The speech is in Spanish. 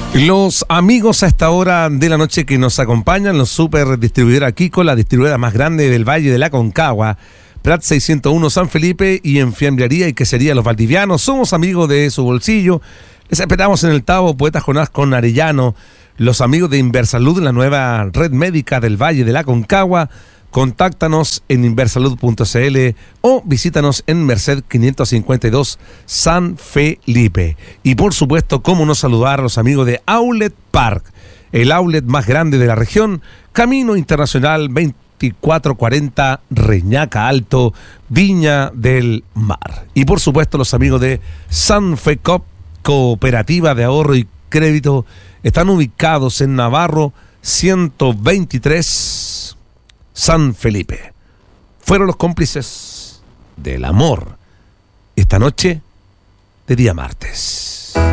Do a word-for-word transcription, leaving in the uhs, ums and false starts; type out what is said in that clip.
Los amigos a esta hora de la noche que nos acompañan, los super distribuidores Kiko, la distribuidora más grande del Valle de la Concagua, Prat seiscientos uno San Felipe y en Fiambrería y Quesería Los Valdivianos. Somos amigos de su bolsillo. Les esperamos en el Tabo, Poeta Jonás con Arellano, los amigos de Inversalud, la nueva red médica del Valle de la Concagua. Contáctanos en inversalud punto c l o visítanos en Merced quinientos cincuenta y dos San Felipe. Y por supuesto, cómo no saludar a los amigos de Outlet Park, el outlet más grande de la región, Camino Internacional veinticuatro cuarenta, Reñaca Alto, Viña del Mar. Y por supuesto, los amigos de Sanfecop, Cooperativa de Ahorro y Crédito, están ubicados en Navarro ciento veintitrés, San Felipe. Fueron los cómplices del amor esta noche de día martes.